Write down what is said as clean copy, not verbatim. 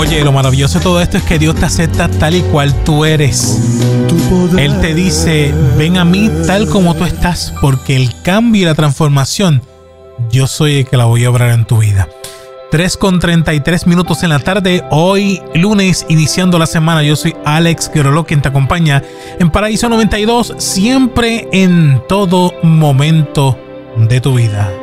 Oye, lo maravilloso de todo esto es que Dios te acepta tal y cual tú eres. Él te dice, ven a mí tal como tú estás, porque el cambio y la transformación, yo soy el que la voy a obrar en tu vida. 3:33 en la tarde, hoy lunes, iniciando la semana. Yo soy Alex Guerrero, quien te acompaña en Paraíso 92, siempre en todo momento de tu vida.